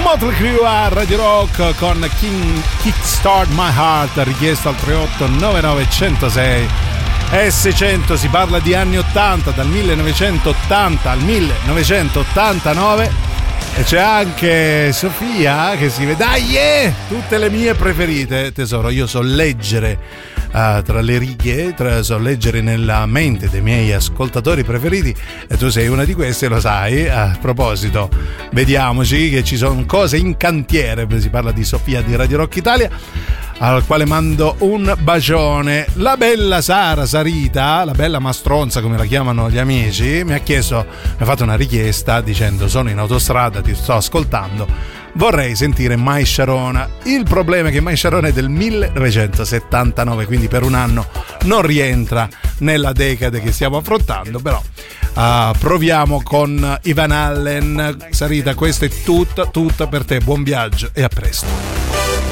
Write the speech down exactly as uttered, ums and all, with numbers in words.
Motley Crue a Radio Rock con King Kickstart My Heart, richiesto al tre otto nove nove zero zero sei e seicento. Si parla di anni ottanta, dal millenovecentottanta al millenovecentottantanove, e c'è anche Sofia che si vede. Dai, yeah! Tutte le mie preferite, tesoro. Io so leggere Uh, tra le righe, tra, so leggere nella mente dei miei ascoltatori preferiti, e tu sei una di queste, lo sai. A proposito, vediamoci che ci sono cose in cantiere. Si parla di Sofia di Radio Rock Italia, al quale mando un bacione. La bella Sara Sarita, la bella mastronza come la chiamano gli amici, mi ha chiesto, mi ha fatto una richiesta dicendo: sono in autostrada, ti sto ascoltando, vorrei sentire Mai Sharona. Il problema è che Mai Sharona è del millenovecentosettantanove, quindi per un anno non rientra nella decade che stiamo affrontando, però uh, proviamo con Ivan Allen. Sarita, questo è tutto, tutto per te. Buon viaggio e a presto.